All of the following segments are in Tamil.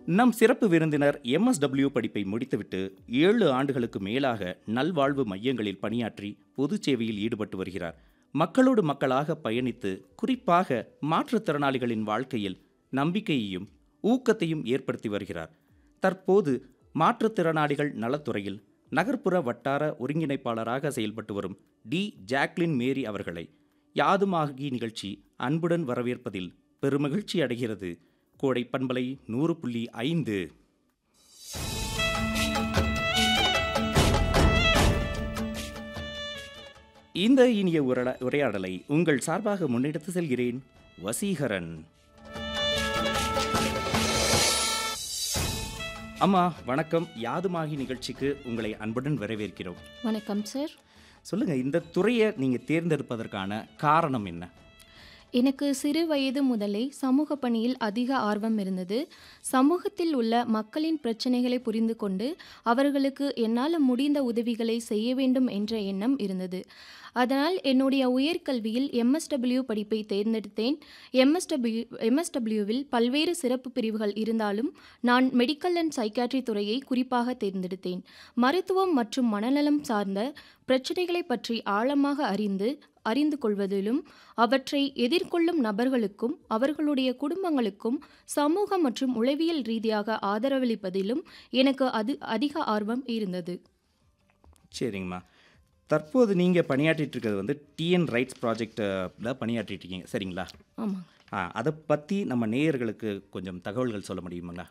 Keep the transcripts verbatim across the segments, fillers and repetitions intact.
நம் சிறப்பு விருந்தினர் எம்எஸ்டபிள்யூ படிப்பை முடித்துவிட்டு ஏழு ஆண்டுகளுக்கு மேலாக நல்வாழ்வு மையங்களில் பணியாற்றி பொது சேவையில் ஈடுபட்டு வருகிறார். மக்களோடு மக்களாக பயணித்து குறிப்பாக மாற்றுத்திறனாளிகளின் வாழ்க்கையில் நம்பிக்கையையும் ஊக்கத்தையும் ஏற்படுத்தி வருகிறார். தற்போது மாற்றுத்திறனாளிகள் நலத்துறையில் நகர்ப்புற வட்டார ஒருங்கிணைப்பாளராக செயல்பட்டு வரும் டி ஜாக்லின் மேரி அவர்களை யாதுமாகி நிகழ்ச்சி அன்புடன் வரவேற்பதில் பெருமகிழ்ச்சி அடைகிறது. கோடை பண்பலை நூறு புள்ளி ஐந்து. இந்த இனிய உரையாடலை உங்கள் சார்பாக முன்னெடுத்து செல்கிறேன். வசீகரன். அம்மா வணக்கம். யாதுமாகி நிகழ்ச்சிக்கு உங்களை அன்புடன் வரவேற்கிறோம். வணக்கம் சார். சொல்லுங்க, இந்த துறையை நீங்க தேர்ந்தெடுப்பதற்கான காரணம் என்ன? எனக்கு சிறு வயது முதலே சமூக பணியில் அதிக ஆர்வம் இருந்தது. சமூகத்தில் உள்ள மக்களின் பிரச்சனைகளை புரிந்து கொண்டு அவர்களுக்கு என்னால் முடிந்த உதவிகளை செய்ய வேண்டும் என்ற எண்ணம் இருந்தது. அதனால் என்னுடைய உயர்கல்வியில் எம்எஸ்டபிள்யூ படிப்பை தேர்ந்தெடுத்தேன். எம்எஸ்டபிள்யூ எம்எஸ்டபிள்யூவில் பல்வேறு சிறப்பு பிரிவுகள் இருந்தாலும் நான் மெடிக்கல் அண்ட் சைக்காட்ரி துறையை குறிப்பாக தேர்ந்தெடுத்தேன். மருத்துவம் மற்றும் மனநலம் சார்ந்த பிரச்சனைகளை பற்றி ஆழமாக அறிந்து அறிந்து கொள்வதிலும் அவற்றை எதிர்கொள்ளும் நபர்களுக்கும் அவர்களுடைய குடும்பங்களுக்கும் சமூக மற்றும் உளவியல் ரீதியாக ஆதரவளிப்பதிலும் எனக்கு அது அதிக ஆர்வம் இருந்தது. சரிங்கம்மா. தற்போது நீங்கள் பணியாற்றிட்டு இருக்கிறது வந்து டிஎன் ரைட்ஸ் ப்ராஜெக்டில் பணியாற்றிட்டு இருக்கீங்க, சரிங்களா? ஆமாம். ஆ அதை பற்றி நம்ம நேயர்களுக்கு கொஞ்சம் தகவல்கள் சொல்ல முடியுமாங்களா?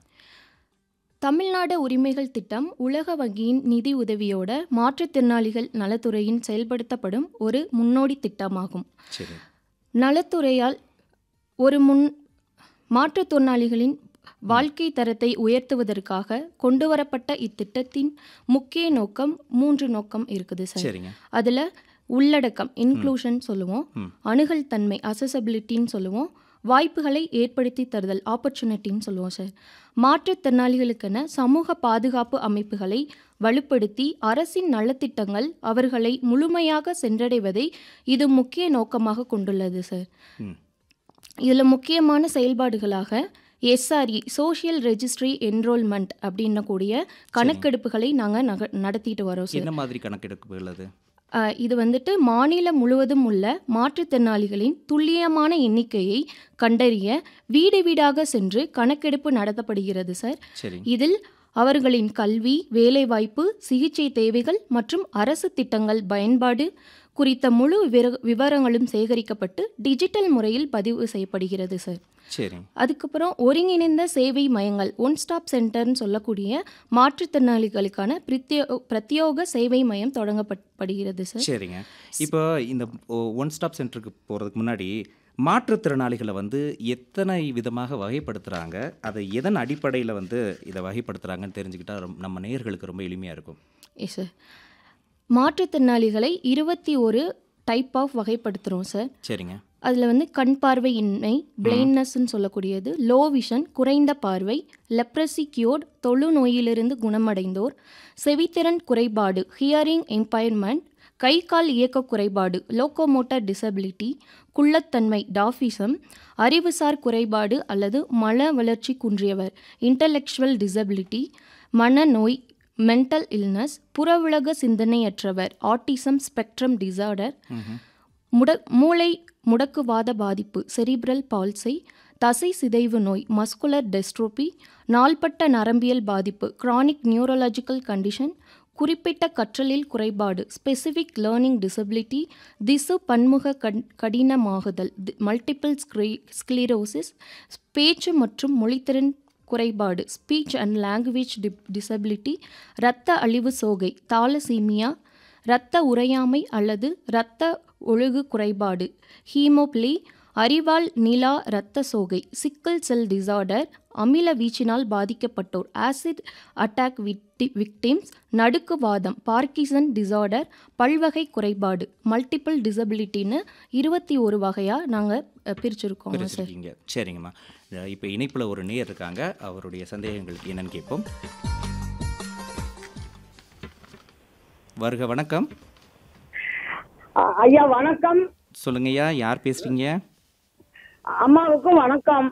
தமிழ்நாடு உரிமைகள் திட்டம் உலக வங்கியின் நிதி உதவியோட மாற்றுத்திறனாளிகள் நலத்துறையின் செயல்படுத்தப்படும் ஒரு முன்னோடி திட்டமாகும். சரி. நலத்துறையால் ஒரு முன் மாற்றுத்திறனாளிகளின் வாழ்க்கை தரத்தை உயர்த்துவதற்காக கொண்டு வரப்பட்ட இத்திட்டத்தின் முக்கிய நோக்கம் மூன்று நோக்கம் இருக்குது சார். சரிங்க. அதில் உள்ளடக்கம் இன்க்ளூஷன் சொல்லுவோம், அணுகல் தன்மை அசசபிலிட்டின்னு சொல்லுவோம், வாய்ப்புகளை ஏற்படுத்தி தருதல் ஆப்பர்ச்சுனிட்டின்னு சொல்லுவோம் சார். மாற்றுத்திறனாளிகளுக்கென சமூக பாதுகாப்பு அமைப்புகளை வலுப்படுத்தி அரசின் நலத்திட்டங்கள் அவர்களை முழுமையாக சென்றடைவதை இது முக்கிய நோக்கமாக கொண்டுள்ளது சார். இதில் முக்கியமான செயல்பாடுகளாக எஸ்ஆர்இ சோஷியல் ரெஜிஸ்ட்ரி என்ரோல்மெண்ட் அப்படின்ன கூடிய கணக்கெடுப்புகளை நாங்கள் நக நடத்திட்டு வரோம் சார். என்ன மாதிரி கணக்கெடுப்புகள் அது? இது வந்துட்டு மாநிலம் முழுவதும் உள்ள மாற்றுத்திறனாளிகளின் துல்லியமான எண்ணிக்கையை கண்டறிய வீடு வீடாக சென்று கணக்கெடுப்பு நடத்தப்படுகிறது சார். இதில் அவர்களின் கல்வி, வேலைவாய்ப்பு, சிகிச்சை தேவைகள் மற்றும் அரசு திட்டங்கள் பயன்பாடு குறித்த முழு விவரங்களும் சேகரிக்கப்பட்டு டிஜிட்டல் முறையில் பதிவு செய்யப்படுகிறது சார். சரி. அதுக்கப்புறம் ஒருங்கிணைந்த சேவை மையங்கள் ஒன் ஸ்டாப் சென்டர்னு சொல்லக்கூடிய மாற்றுத்திறனாளிகளுக்கான பிரத்யோ பிரத்யோக சேவை மையம் தொடங்கப்படுகிறது சார். சரிங்க. இப்போ இந்த ஒன் ஸ்டாப் சென்டருக்கு போகிறதுக்கு முன்னாடி மாற்றுத்திறனாளிகளை வந்து எத்தனை விதமாக வகைப்படுத்துகிறாங்க, அதை எதன் அடிப்படையில் வந்து இதை வகைப்படுத்துகிறாங்கன்னு தெரிஞ்சுக்கிட்டா நம்ம நேயர்களுக்கு ரொம்ப எளிமையாக இருக்கும். Yes sir. மாற்றுத்திறனாளிகளை இருபத்தி ஒரு டைப் ஆஃப் வகைப்படுத்துகிறோம் சார். சரிங்க. அதில் வந்து கண் பார்வையின்மை பிளைண்ட்னஸ்ன்னு சொல்லக்கூடியது, லோ விஷன் குறைந்த பார்வை, லெப்ரசி கியூர்ட் தொழுநோயிலிருந்து குணமடைந்தோர், செவித்திறன் குறைபாடு ஹியரிங் எம்பயர்மெண்ட், கை கால் இயக்க குறைபாடு லோக்கோமோட்டர் டிசபிலிட்டி, குள்ளத்தன்மை டாஃபிசம், அறிவுசார் குறைபாடு அல்லது மன வளர்ச்சி குன்றியவர் இன்டலெக்சுவல் டிசபிலிட்டி, மனநோய் mental illness, புறவுலக சிந்தனையற்றவர் autism spectrum disorder, முட மூளை முடக்குவாத பாதிப்பு செரிப்ரல் பால்சை, தசை சிதைவு நோய் மஸ்குலர் டெஸ்ட்ரோபி, நாள்பட்ட நரம்பியல் பாதிப்பு கிரானிக் நியூரலாஜிக்கல் கண்டிஷன், குறிப்பிட்ட கற்றலில் குறைபாடு ஸ்பெசிஃபிக் லேர்னிங் டிசபிலிட்டி, திசு பன்முக கடினமாகுதல் மல்டிபிள் ஸ்க்ரீ ஸ்க்ளீரோசிஸ், பேச்சு மற்றும் மொழித்திறன் குறைபாடு speech and language D disability, இரத்த அழிவு சோகை தாலசீமியா, இரத்த உறையாமை அல்லது இரத்த ஒழுகு குறைபாடு ஹீமோப்ளி, அறிவால் நிலா இரத்த சோகை சிக்கல் செல் டிசார்டர், அமில வீச்சினால் பாதிக்கப்பட்டோர் ஆசிட் அட்டாக் விக்டிம்ஸ், நடுக்குவாதம் பார்க்கிசன் டிசார்டர், பல்வகை குறைபாடு மல்டிபிள் டிசபிலிட்டின்னு இருபத்தி ஒரு வகையாக நாங்கள் பிரிச்சிருக்கோம் சார். சரிங்கம்மா. இப்போ இணைப்பில் ஒரு நேயர் இருக்காங்க, அவருடைய சந்தேகங்களுக்கு என்னன்னு கேட்போம். வருக. வணக்கம் ஐயா. வணக்கம். சொல்லுங்கய்யா, யார் பேசுறீங்க? அம்மாவுக்கும் வணக்கம்.